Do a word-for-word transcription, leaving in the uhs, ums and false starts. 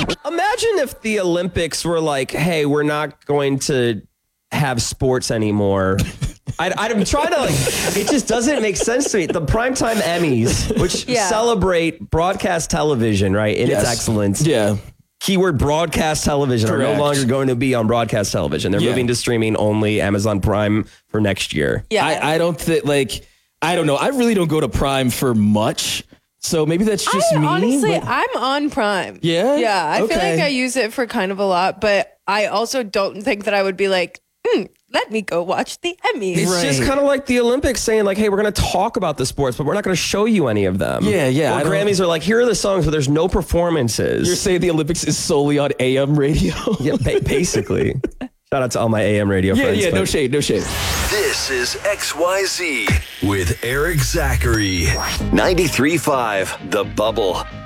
Imagine if the Olympics were like, hey, we're not going to have sports anymore. I, I'm trying to like, it just doesn't make sense to me. The Primetime Emmys, which Yeah. celebrate broadcast television, right, in Yes. its excellence. Yeah. Keyword broadcast television are Correct. no longer going to be on broadcast television. They're Yeah. moving to streaming only, Amazon Prime for next year. Yeah. I, I don't think, like, I don't know. I really don't go to Prime for much. So maybe that's just I, me. honestly, but- I'm on Prime. Yeah? Yeah. I feel Okay. like I use it for kind of a lot, but I also don't think that I would be like, hmm, let me go watch the Emmys. It's just Right. kind of like the Olympics saying like, hey, we're going to talk about the sports, but we're not going to show you any of them. Yeah, yeah, Or I don't- Grammys are like, here are the songs, but there's no performances. You're saying the Olympics is solely on A M radio? yeah, ba- basically. Shout out to all my A M radio yeah, friends. yeah, but- no shade, no shade. This is X Y Z with Eric Zachary. ninety-three point five The Bubble.